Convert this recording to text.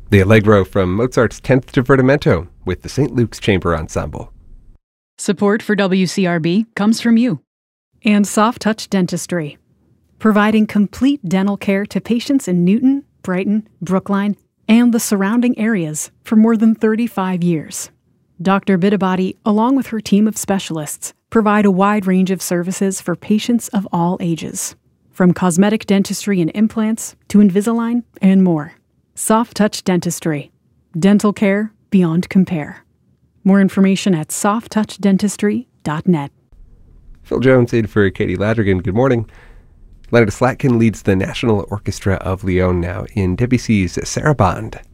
The Allegro from Mozart's 10th Divertimento with the St. Luke's Chamber Ensemble. Support for WCRB comes from you. And Soft Touch Dentistry, providing complete dental care to patients in Newton, Brighton, Brookline, and the surrounding areas for more than 35 years. Dr. Bitabati, along with her team of specialists, provide a wide range of services for patients of all ages, from cosmetic dentistry and implants to Invisalign and more. Soft Touch Dentistry, dental care beyond compare. More information at softtouchdentistry.net. Phil Jones in for Katie Ladrigan. Good morning. Leonard Slatkin leads the National Orchestra of Lyon now in Debussy's Sarabande.